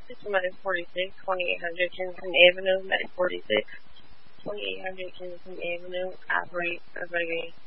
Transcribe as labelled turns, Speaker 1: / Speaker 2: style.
Speaker 1: This is Medic 46, 2800 Kensington Avenue, Medic 46, 2800 Kensington Avenue, operate, everybody.